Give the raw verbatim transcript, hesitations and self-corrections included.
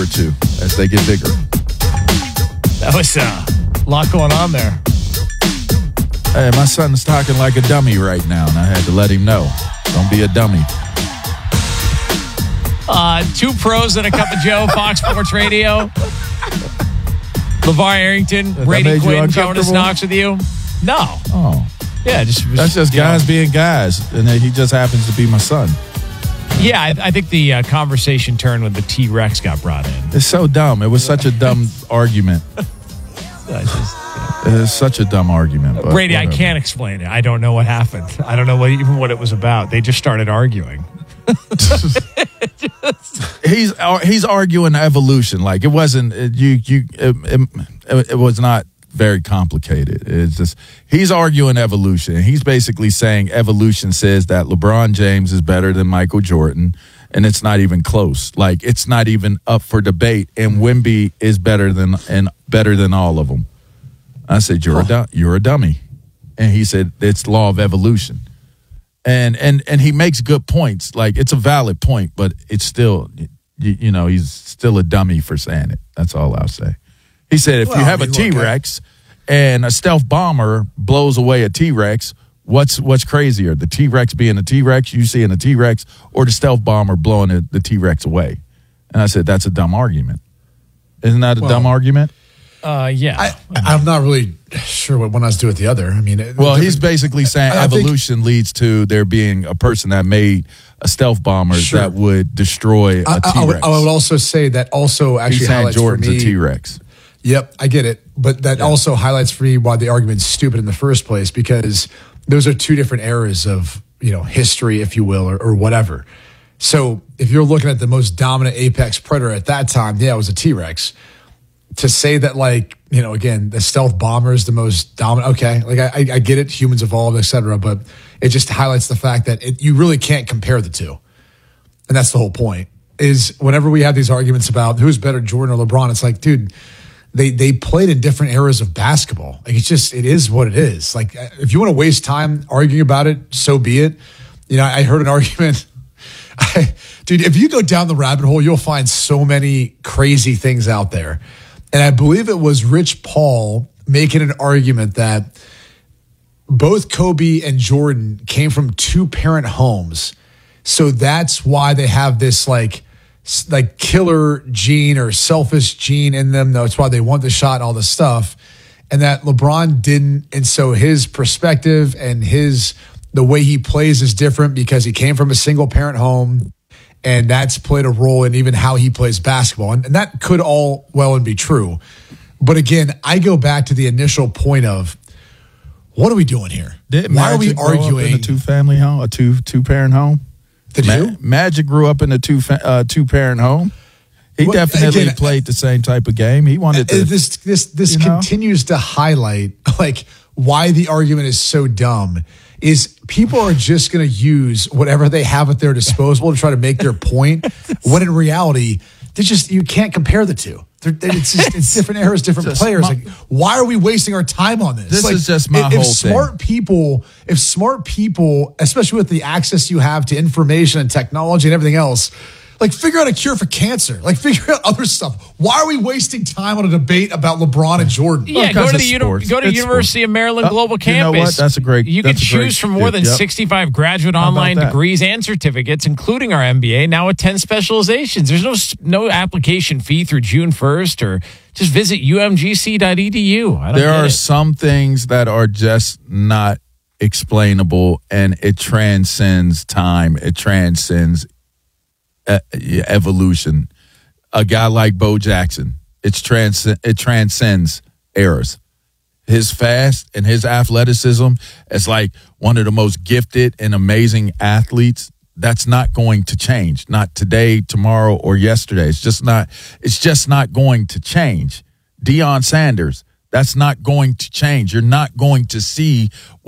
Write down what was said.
or two as they get bigger. That was uh, a lot going on there. Hey, my son's talking like a dummy right now, and I had to let him know. Don't be a dummy. Uh, two pros and a cup of Joe, Fox Sports Radio. LeVar Arrington, That Brady made you Quinn, Jonas uncomfortable? Knox with you. No. Oh, Yeah, just that's just you know. guys being guys, and he just happens to be my son. Yeah, I, I think the uh, conversation turned when the T-Rex got brought in. It's so dumb. It was such a dumb argument. I just, It's such a dumb argument. But Brady, I whatever. can't explain it. I don't know what happened. I don't know what, even what it was about. They just started arguing. He's he's arguing evolution. Like it wasn't it, you you it, it, it was not very complicated. It's just he's arguing evolution. He's basically saying evolution says that LeBron James is better than Michael Jordan, and it's not even close. Like it's not even up for debate. And Wemby is better than and better than all of them. I said you're a du- you're a dummy, and he said it's law of evolution. And and and he makes good points. Like it's a valid point, but it's still, you, you know, he's still a dummy for saying it. That's all I'll say. He said if Well, you have I mean, a look, T-Rex and a stealth bomber blows away a T-Rex, what's what's crazier? The T-Rex being a T-Rex, you seeing a T-Rex, or the stealth bomber blowing the, the T-Rex away? And I said that's a dumb argument. Isn't that a Well, dumb argument? Uh, yeah. I, I'm not really sure what one has to do with the other. I mean, it- Well, the he's different- basically saying I- I think- evolution leads to there being a person that made a stealth bomber Sure. that would destroy a I, T-Rex. I, would, I would also say that also actually He's saying highlights Jordan's for me. a T-Rex. Yep, I get it. But that also highlights for me why the argument's stupid in the first place, because those are two different eras of, you know, history, if you will, or, or whatever. So if you're looking at the most dominant apex predator at that time, yeah, it was a T-Rex. To say that, like, you know, again, the stealth bomber is the most dominant. Okay, like I, I get it, humans evolved, et cetera, but it just highlights the fact that it, you really can't compare the two. And that's the whole point, is whenever we have these arguments about who's better, Jordan or LeBron, it's like, dude, they they played in different eras of basketball. Like, it's just, it is what it is. Like, if you want to waste time arguing about it, so be it. You know, I heard an argument. I, dude, if you go down the rabbit hole, you'll find so many crazy things out there. And I believe it was Rich Paul making an argument that both Kobe and Jordan came from two-parent homes. So that's why they have this like like killer gene or selfish gene in them. That's why they want the shot and all this stuff. And that LeBron didn't. And so his perspective and his the way he plays is different because he came from a single-parent home. And that's played a role in even how he plays basketball. And, and that could all well and be true. But again, I go back to the initial point of, what are we doing here? Did Why Magic are we grow arguing? up in a two-family home, a two two parent home? Did Ma- you? Magic grew up in a two fa- uh, two parent home. He Well, definitely again, played the same type of game. He wanted to. Uh, This this this you know? continues to highlight like why the argument is so dumb. Is people are just going to use whatever they have at their disposal to try to make their point, when in reality, they just you can't compare the two. They're, it's just it's different eras, different Just players. my- Like, why are we wasting our time on this? This Like, is just my if, whole if thing. smart people, if smart people, especially with the access you have to information and technology and everything else, like figure out a cure for cancer, like figure out other stuff. Why are we wasting time on a debate about LeBron and Jordan? Yeah, because go to it's the uni- sports. go to It's University sports. of Maryland Uh, Global you know Campus. what? That's a great- You can that's a great choose from more than tip. Yep. sixty-five graduate How about online that? degrees and certificates, including our M B A. Now with ten specializations. There's no s- no application fee through June first, or just visit u m g c dot e d u. I don't There get are it. some things that are just not explainable, and it transcends time. It transcends uh, evolution. A guy like Bo Jackson, it's trans it transcends eras. His fast and his athleticism as like one of the most gifted and amazing athletes. That's not going to change. Not today, tomorrow, or yesterday. It's just not. It's just not going to change. Deion Sanders. That's not going to change. You're not going to see